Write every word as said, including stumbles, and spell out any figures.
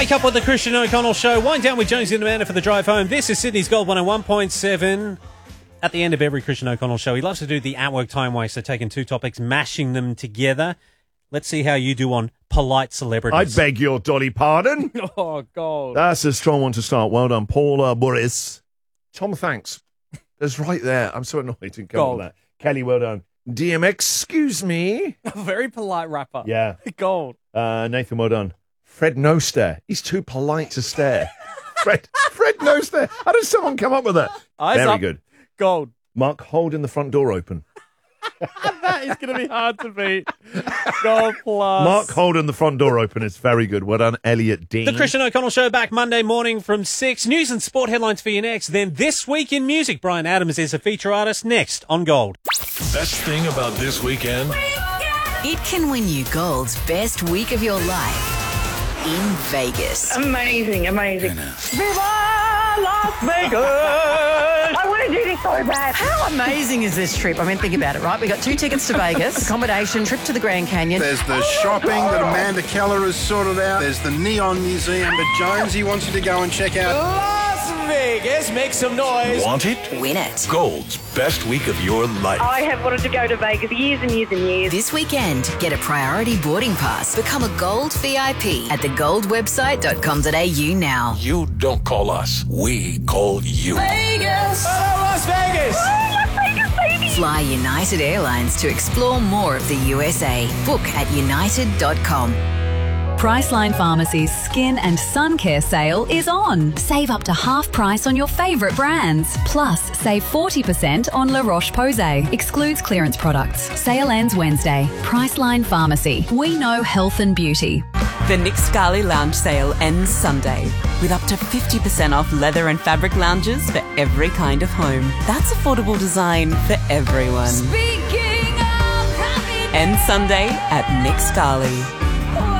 Wake up with the Christian O'Connell Show. Wind down with Jonesy and Amanda for the drive home. This is Sydney's Gold one oh one point seven. At the end of every Christian O'Connell show, he loves to do the at-work time waster, taking two topics, mashing them together. Let's see how you do on polite celebrities. I beg your dolly pardon. Oh, God. That's a strong one to start. Well done, Paula Burris. Tom, thanks. That's right there. I'm so annoyed to come Gold. with that. Kelly, well done. D M, excuse me. A very polite rapper. Yeah. Gold. Uh, Nathan, well done. Fred no stare. He's too polite to stare. Fred, Fred no stare. How does someone come up with that? Eyes Very up. good. Gold. Mark, holding the front door open. That is going to be hard to beat. Gold plus. Mark holding the front door open is very good. Well done, Elliot Dean. The Christian O'Connell Show back Monday morning from six. News and sport headlines for you next. Then This Week in Music. Brian Adams is a feature artist next on Gold. Best thing about this weekend? It can win you Gold's best week of your life in Vegas. Amazing, amazing. Viva Las Vegas! I want to do this so bad. How amazing is this trip? I mean, think about it, right? We got two tickets to Vegas, accommodation, trip to the Grand Canyon. There's the shopping that Amanda Keller has sorted out. There's the Neon Museum that Jonesy wants you to go and check out. Las Vegas, make some noise. Want it? Win it. Gold's best week of your life. I have wanted to go to Vegas years and years and years. This weekend, get a priority boarding pass. Become a Gold V I P at the gold website dot com dot a u now. You don't call us. We call you. Vegas! Hello, Las Vegas! Las Vegas, baby! Fly United Airlines to explore more of the U S A. Book at united dot com. Priceline Pharmacy's Skin and Sun Care sale is on. Save up to half price on your favourite brands. Plus, save forty percent on La Roche-Posay. Excludes clearance products. Sale ends Wednesday. Priceline Pharmacy. We know health and beauty. The Nick Scali Lounge sale ends Sunday with up to fifty percent off leather and fabric lounges for every kind of home. That's affordable design for everyone. Speaking of happiness. Ends Sunday at Nick Scali.